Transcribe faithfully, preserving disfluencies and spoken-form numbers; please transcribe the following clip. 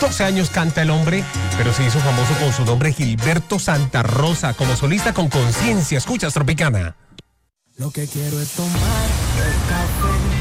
doce años canta el hombre, pero se hizo famoso con su nombre Gilberto Santa Rosa, como solista con conciencia. Escuchas Tropicana. Lo que quiero es tomar el café.